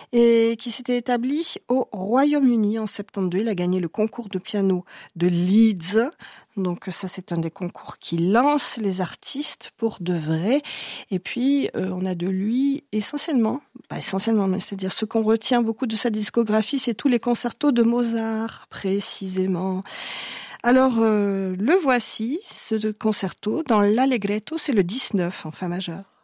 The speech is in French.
et qui s'était établi au Royaume-Uni en 72. Il a gagné le concours de piano de Leeds. Donc ça, c'est un des concours qui lance les artistes pour de vrai. Et puis, on a de lui essentiellement, mais c'est-à-dire ce qu'on retient beaucoup de sa discographie, c'est tous les concertos de Mozart, précisément. Alors, le voici, ce concerto, dans l'Allegretto, c'est le 19 en fa majeur.